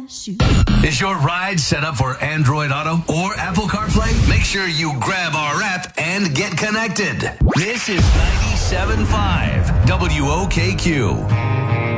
parachute. Is your ride set up for Android Auto or Apple CarPlay? Make sure you grab our app and get connected. This is 97.5 WOKQ.